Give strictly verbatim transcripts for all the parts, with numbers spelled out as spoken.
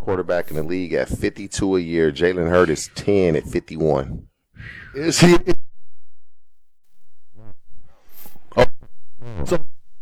quarterback in the league at fifty-two a year. Jalen Hurts is ten at fifty-one. Is he? Oh. So,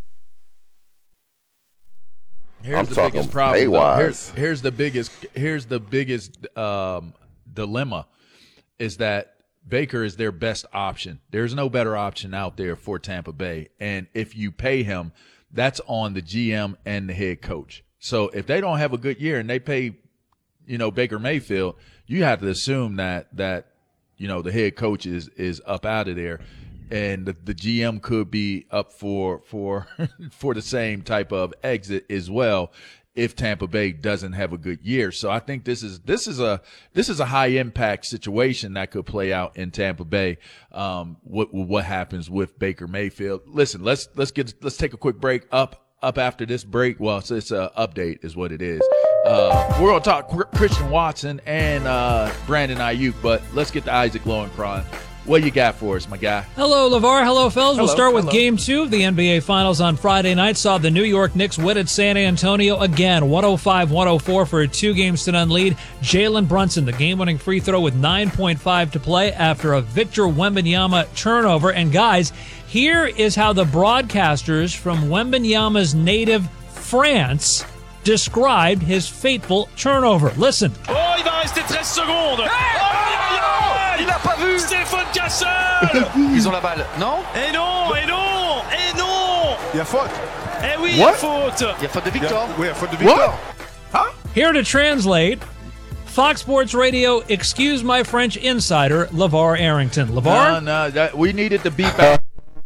here's I'm the talking biggest problem. though. pay-wise. Here's, here's the biggest. Here's the biggest um, dilemma, is that Baker is their best option. There's no better option out there for Tampa Bay. And if you pay him, that's on the G M and the head coach. So if they don't have a good year and they pay, you know, Baker Mayfield, you have to assume that, that you know, the head coach is, is up out of there. And the, the G M could be up for for for the same type of exit as well if Tampa Bay doesn't have a good year. So I think this is this is a this is a high impact situation that could play out in Tampa Bay. Um, what what happens with Baker Mayfield? Listen, let's let's get let's take a quick break. Up up after this break. Well, so it's a update is what it is. Uh, we're gonna talk Christian Watson and uh, Brandon Ayuk, but let's get to Isaac Lowenkron. What you got for us, my guy? Hello, LeVar. Hello, fellas. Hello, we'll start with hello. Game two of the N B A Finals on Friday night. Saw the New York Knicks win at San Antonio again, one oh five one oh four for a two games to none lead. Jalen Brunson, the game-winning free throw with nine point five to play after a Victor Wembanyama turnover. And, guys, here is how the broadcasters from Wembanyama's native France described his fateful turnover. Listen. Oh, il va rester treize secondes. Hey, il n'a pas vu. Stéphane Cassel. Ils ont la balle, non? Et non, et non, et non. Il y a faute. Eh oui, il y a faute. Il y a faute de Victor. Oui, il y a faute de Victor. Huh? Here to translate, Fox Sports Radio, excuse my French insider, LeVar Arrington. LeVar? No, no, that, we needed to beep out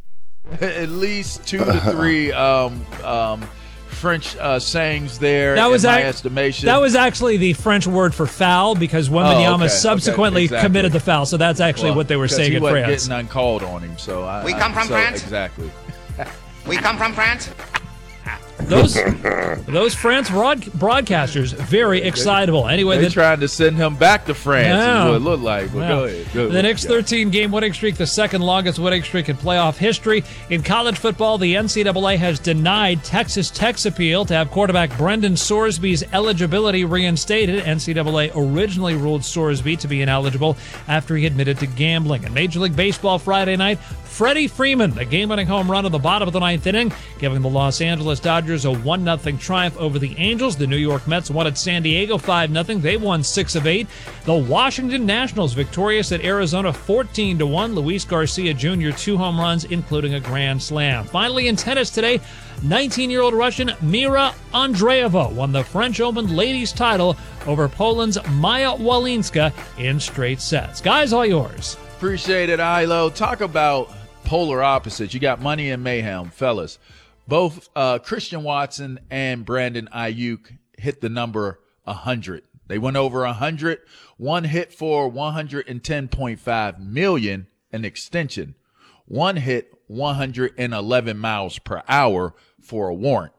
at least two to three um, um, French uh, sayings there. That was in my ac- estimation. That was actually the French word for foul because Wembanyama Oh, okay, subsequently okay, exactly. committed the foul. So that's actually Well, what they were 'cause saying he in wasn't France. getting uncalled on him. So I, We I- come from so, France? Exactly. We come from France. Those those France broad, broadcasters, very excitable. Anyway, They the, tried to send him back to France. Yeah. Is what it looked like. But Yeah. go ahead. Go The ahead. Knicks' Yeah. thirteen-game winning streak, the second longest winning streak in playoff history. In college football, the N C double A has denied Texas Tech's appeal to have quarterback Brendan Sorsby's eligibility reinstated. N C double A originally ruled Sorsby to be ineligible after he admitted to gambling. In Major League Baseball Friday night, Freddie Freeman, the game-winning home run at the bottom of the ninth inning, giving the Los Angeles Dodgers a one nothing triumph over the Angels. The New York Mets won at San Diego five nothing. They won six of eight. The Washington Nationals victorious at Arizona fourteen to one. Luis Garcia Junior two home runs, including a grand slam. Finally, in tennis today, nineteen-year-old Russian Mira Andreeva won the French Open ladies title over Poland's Maya Walinska in straight sets. Guys, all yours. Appreciate it, Ilo. Talk about polar opposites. You got Money and Mayhem, fellas. Both uh, Christian Watson and Brandon Ayuk hit the number one hundred. They went over one hundred. One hit for one hundred ten point five million dollars, an extension. One hit one hundred eleven miles per hour for a warrant.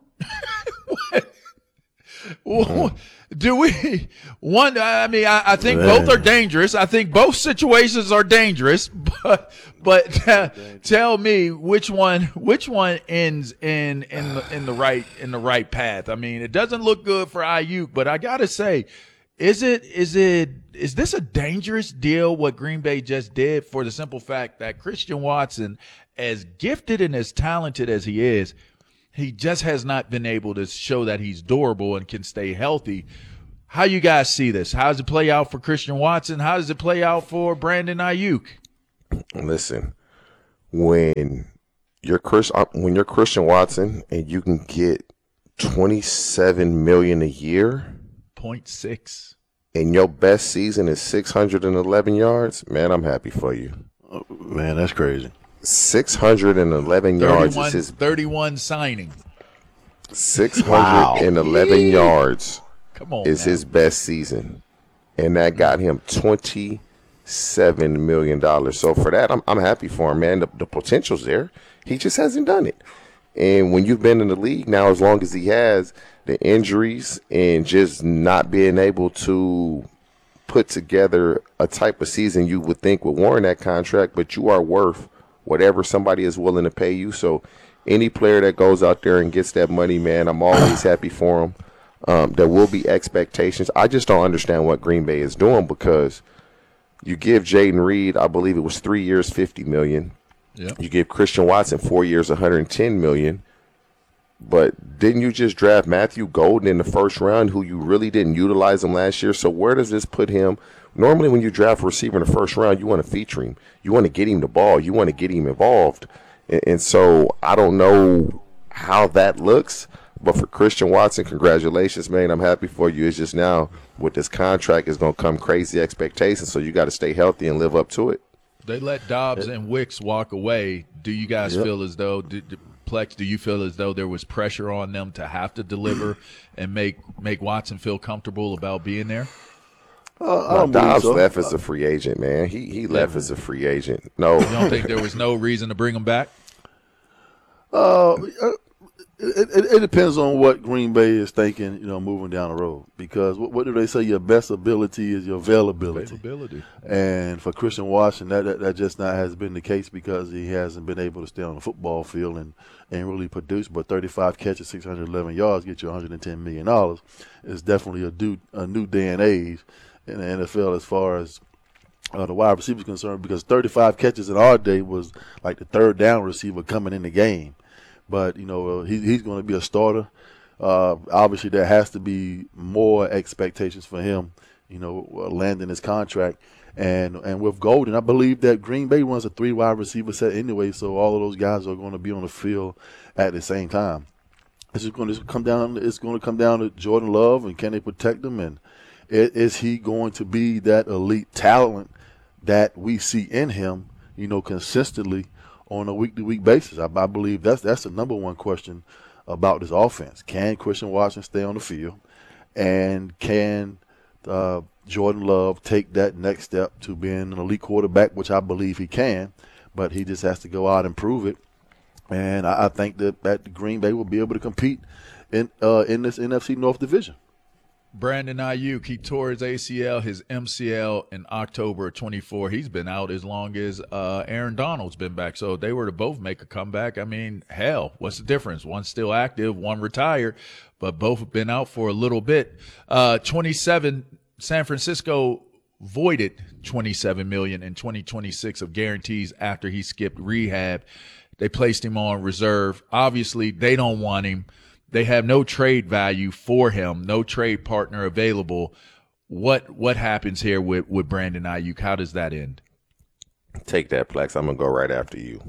Do we one? I mean, I, I think Man. both are dangerous. I think both situations are dangerous. But but uh, tell me which one which one ends in in the, in the right in the right path. I mean, it doesn't look good for Ayuk, but I gotta say, is it is it is this a dangerous deal? What Green Bay just did, for the simple fact that Christian Watson, as gifted and as talented as he is, he just has not been able to show that he's durable and can stay healthy. How you guys see this? How does it play out for Christian Watson? How does it play out for Brandon Ayuk? Listen, when you're Chris, uh, when you're Christian Watson and you can get twenty-seven million dollars a year, Point six. and your best season is six hundred eleven yards, man, I'm happy for you. Oh, man, that's crazy. six hundred eleven yards thirty-one, is his thirty-one signing. six hundred eleven yards Come on, is now. his best season, and that got him twenty-seven million dollars. So for that, I'm I'm happy for him, man. The, the potential's there. He just hasn't done it. And when you've been in the league now as long as he has, the injuries and just not being able to put together a type of season you would think would warrant that contract, but you are worth whatever somebody is willing to pay you. So any player that goes out there and gets that money, man, I'm always happy for him. Um, there will be expectations. I just don't understand what Green Bay is doing because you give Jaden Reed, I believe it was three years, fifty million dollars. Yeah. You give Christian Watson four years, one hundred ten million dollars. But didn't you just draft Matthew Golden in the first round, who you really didn't utilize him last year? So where does this put him? Normally when you draft a receiver in the first round, you want to feature him. You want to get him the ball. You want to get him involved. And, and so I don't know how that looks. But for Christian Watson, congratulations, man. I'm happy for you. It's just now with this contract is going to come crazy expectations, so you got to stay healthy and live up to it. They let Dobbs and Wicks walk away. Do you guys Yep. feel as though – Plex, do you feel as though there was pressure on them to have to deliver and make make Watson feel comfortable about being there? Uh, I Now, don't believe Dobbs so. left as a free agent, man. He he left as a free agent. No, You don't think there was no reason to bring him back? Uh, it, it, it depends on what Green Bay is thinking, you know, moving down the road. Because what, what do they say? Your best ability is your availability. Availability. And for Christian Watson, that, that that just not has been the case because he hasn't been able to stay on the football field and, and really produce. But thirty-five catches, six hundred eleven yards, get you one hundred ten million dollars. Is definitely a new a new day and age in the N F L as far as uh, the wide receiver is concerned. Because thirty-five catches in our day was like the third down receiver coming in the game. But, you know, uh, he, he's going to be a starter. Uh, obviously, there has to be more expectations for him, you know, uh, landing his contract. And and with Golden, I believe that Green Bay runs a three wide receiver set anyway, so all of those guys are going to be on the field at the same time. It's just going to come down. It's going to come down to Jordan Love and can they protect him, and is, is he going to be that elite talent that we see in him, you know, consistently on a week-to-week basis? I, I believe that's that's the number one question about this offense. Can Christian Watson stay on the field, and can uh, Jordan Love take that next step to being an elite quarterback, which I believe he can, but he just has to go out and prove it. And I, I think that, that Green Bay will be able to compete in uh, in this N F C North division. Brandon Ayuk, he tore his A C L, his M C L in October of twenty-four. He's been out as long as uh, Aaron Donald's been back. So if they were to both make a comeback, I mean, hell, what's the difference? One's still active, one retired, but both have been out for a little bit. Uh, twenty-seven, San Francisco voided twenty-seven million dollars in twenty twenty-six of guarantees after he skipped rehab. They placed him on reserve. Obviously, they don't want him. They have no trade value for him, no trade partner available. What what happens here with, with Brandon Ayuk? How does that end? take that, Plex. I'm gonna go right after you.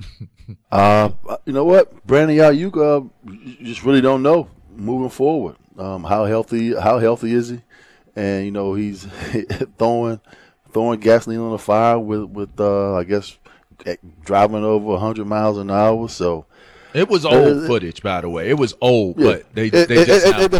Uh, you know what, Brandon Ayuk, uh, you just really don't know moving forward. Um, how healthy? How healthy is he? And you know he's throwing throwing gasoline on the fire with with uh, I guess driving over one hundred miles an hour. So it was old uh, footage, by the way. It was old, yeah, but they it, they it, just it, now, it, it,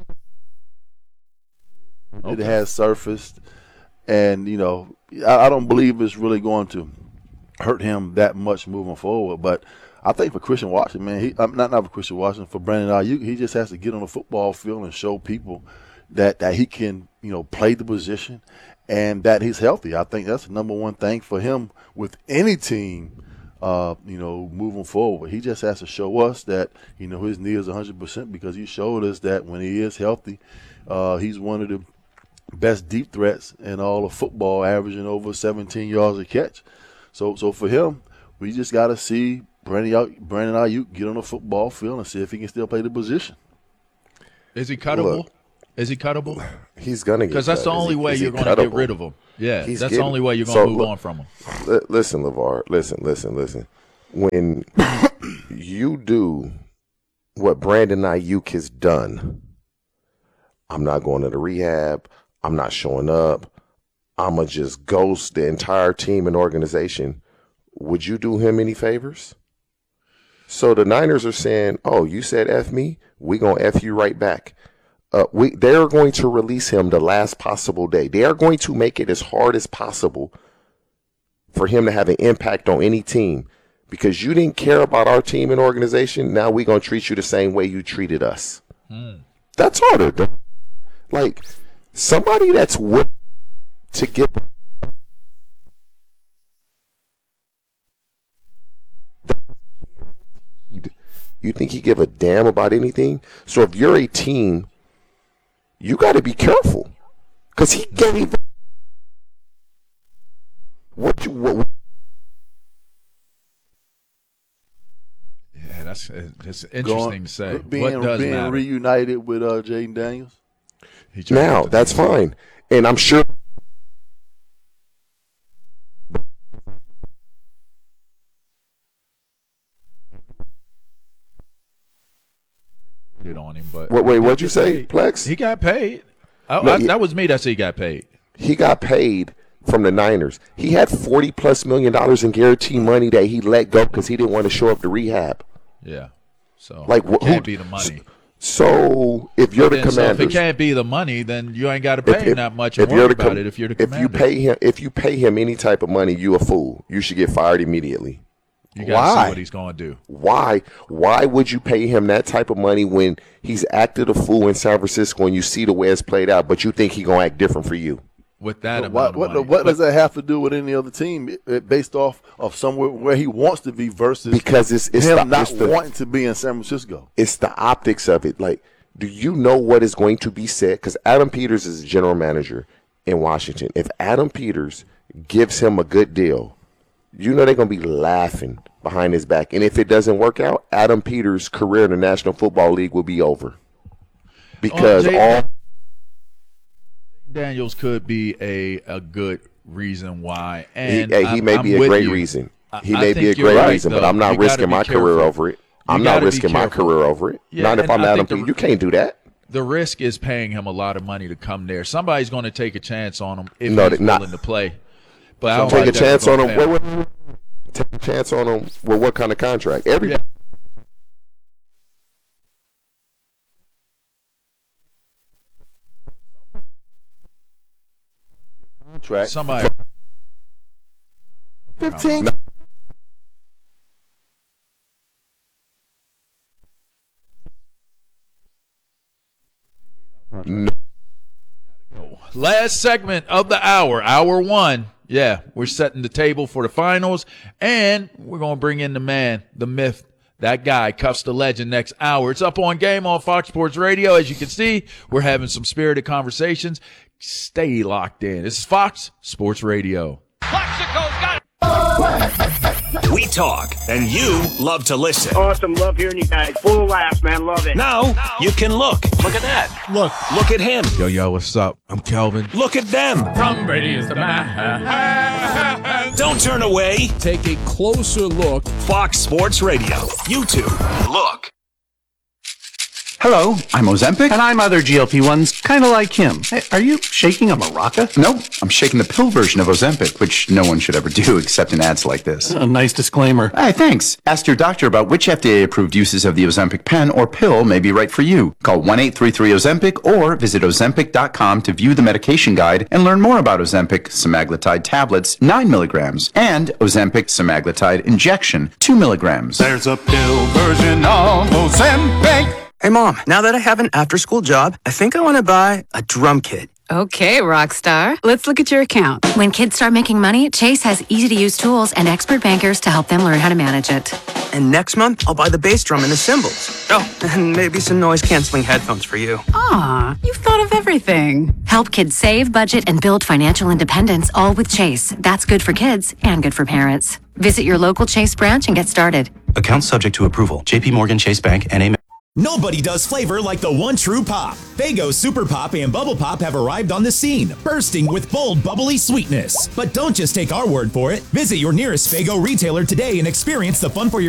okay. it has surfaced, and you know I, I don't believe it's really going to hurt him that much moving forward. But I think for Christian Watson, man, he I'm not not for Christian Watson, for Brandon Ayuk, he just has to get on the football field and show people that that he can, you know, play the position and that he's healthy. I think that's the number one thing for him with any team, uh, you know, moving forward. He just has to show us that, you know, his knee is one hundred percent, because he showed us that when he is healthy, uh, he's one of the best deep threats in all of football, averaging over seventeen yards a catch. So, so for him, we just got to see Brandon Brandon Ayuk get on the football field and see if he can still play the position. Is he cuttable? Look, Is he cuttable? He's gonna get because that's the cut. only Is he- way is he you're going to get cuttable? rid of him. Yeah, He's that's getting- the only way you're going so to move look- on from him. Li- Listen, LeVar, listen, listen, listen. When you do what Brandon Ayuk has done, I'm not going to the rehab. I'm not showing up. I'm going to just ghost the entire team and organization. Would you do him any favors? So the Niners are saying, oh, you said F me? We going to F you right back. Uh, we They're going to release him the last possible day. They are going to make it as hard as possible for him to have an impact on any team, because you didn't care about our team and organization. Now we're going to treat you the same way you treated us. Mm. That's harder. Though. Like somebody that's willing to get. You think he give a damn about anything? So if you're a team you got to be careful because he can't even. What you what? Yeah, that's it's interesting Going, to say. Being, what does being matter? reunited with uh, Jaden Daniels. He tried Now to- that's fine, and I'm sure. it on him, but Wait, wait, what'd he you got say, paid. Plex? He got paid. I, No, I, he- that was me that said he got paid. He got paid from the Niners. He had forty plus million dollars in guaranteed money that he let go because he didn't want to show up to rehab. Yeah. So Like, it wh- can't who- be the money. So if you're the Then, so if it Commanders, can't be the money, then you ain't got to pay if, him if- that much if and you're worry the about com- it if you're the if commander. you pay him, if you pay him any type of money, you a fool. You should get fired immediately. You got to Why? see what he's going to do. Why? Why would you pay him that type of money when he's acted a fool in San Francisco and you see the way it's played out, but you think he gonna act different for you? With that But amount what of what, money. what But- does that have to do with any other team it- it- based off of somewhere where he wants to be versus Because it's it's him the, not it's the wanting to be in San Francisco? it's the optics of it. Like, do you know what is going to be said? Because Adam Peters is the general manager in Washington. If Adam Peters gives him a good deal, you know they're going to be laughing behind his back. And if it doesn't work out, Adam Peters' career in the National Football League will be over. Because Jay- all Daniels could be a, a good reason why. he, And hey, he I'm- may I'm be a with great you. reason. I- He I may be a think you're great right, reason, but though. I'm not You gotta risking be my career careful. over it. You I'm not gotta be risking my careful. career over it. Yeah, not if and I'm I Adam think the- Peters. You can't do that. The risk is paying him a lot of money to come there. Somebody's going to take a chance on him if No, he's not- willing to play. But I don't Take think a that's chance on gonna him. pay What, what, take a chance on him. Well, what kind of contract? Every Yeah. Contract. Somebody. fifteen. No. Last segment of the hour, hour one. Yeah, we're setting the table for the finals, and we're going to bring in the man, the myth, that guy, Cuffs the Legend, next hour. It's Up on Game on Fox Sports Radio. As you can see, we're having some spirited conversations. Stay locked in. This is Fox Sports Radio. Plaxico's got it. We talk, and you love to listen. Awesome. Love hearing you guys. Full of laughs, man. Love it. Now you can look. Look at that. Look. Look at him. Yo, yo, what's up? I'm Kelvin. Look at them. Tom Brady is the man. Don't turn away. Take a closer look. Fox Sports Radio. YouTube. Look. Hello, I'm Ozempic. And I'm other G L P ones, kind of like him. Hey, are you shaking a maraca? Nope, I'm shaking the pill version of Ozempic, which no one should ever do except in ads like this. A nice disclaimer. Hey, thanks. Ask your doctor about which F D A-approved uses of the Ozempic pen or pill may be right for you. Call one eight three three Ozempic or visit ozempic dot com to view the medication guide and learn more about Ozempic semaglutide tablets, nine milligrams, and Ozempic semaglutide injection, two milligrams. There's a pill version of Ozempic. Hey, Mom, now that I have an after-school job, I think I want to buy a drum kit. Okay, Rockstar. Let's look at your account. When kids start making money, Chase has easy-to-use tools and expert bankers to help them learn how to manage it. And next month, I'll buy the bass drum and the cymbals. Oh, and maybe some noise-canceling headphones for you. Aw, you've thought of everything. Help kids save, budget, and build financial independence, all with Chase. That's good for kids and good for parents. Visit your local Chase branch and get started. Account subject to approval. J P Morgan Chase Bank, N A. Nobody does flavor like the one true pop. Faygo Super Pop and Bubble Pop have arrived on the scene, bursting with bold, bubbly sweetness. But don't just take our word for it. Visit your nearest Faygo retailer today and experience the fun for your